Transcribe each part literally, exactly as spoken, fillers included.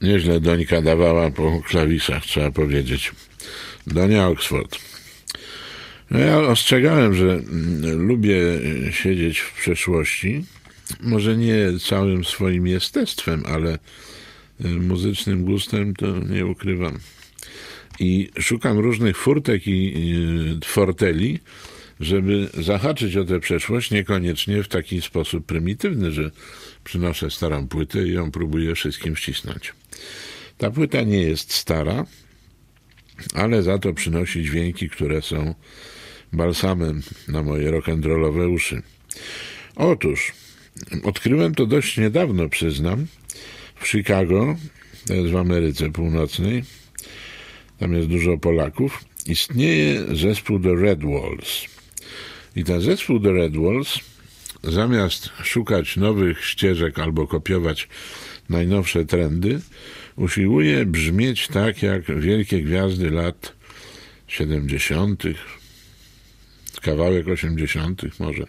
Nieźle Dońka dawała po klawiszach, trzeba powiedzieć. Donia Oxford. No ja ostrzegałem, że lubię siedzieć w przeszłości. Może nie całym swoim jestestwem, ale muzycznym gustem to nie ukrywam. I szukam różnych furtek i forteli, żeby zahaczyć o tę przeszłość, niekoniecznie w taki sposób prymitywny, że przynoszę starą płytę i ją próbuję wszystkim wcisnąć. Ta płyta nie jest stara, ale za to przynosi dźwięki, które są balsamem na moje rock'n'rollowe uszy. Otóż, odkryłem to dość niedawno, przyznam, w Chicago, to jest w Ameryce Północnej, tam jest dużo Polaków, istnieje zespół The Red Walls. I ten zespół The Red Walls, zamiast szukać nowych ścieżek albo kopiować najnowsze trendy, usiłuje brzmieć tak jak wielkie gwiazdy lat siedemdziesiątych, kawałek osiemdziesiątych może.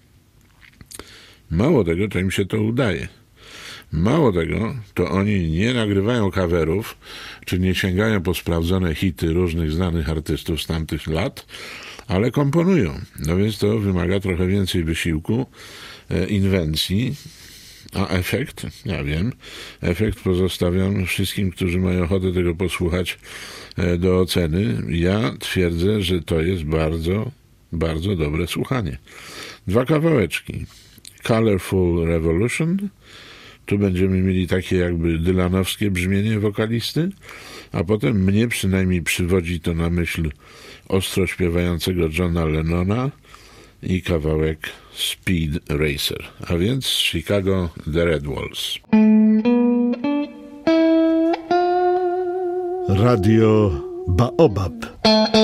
Mało tego, to im się to udaje. Mało tego, to oni nie nagrywają coverów, czy nie sięgają po sprawdzone hity różnych znanych artystów z tamtych lat, ale komponują. No więc to wymaga trochę więcej wysiłku, e, inwencji, a efekt, ja wiem, efekt pozostawiam wszystkim, którzy mają ochotę tego posłuchać, e, do oceny. Ja twierdzę, że to jest bardzo, bardzo dobre słuchanie. Dwa kawałeczki. Colorful Revolution. Tu będziemy mieli takie jakby dylanowskie brzmienie wokalisty, a potem mnie przynajmniej przywodzi to na myśl ostro śpiewającego Johna Lennona i kawałek Speed Racer. A więc z Chicago The Red Walls. Radio Baobab.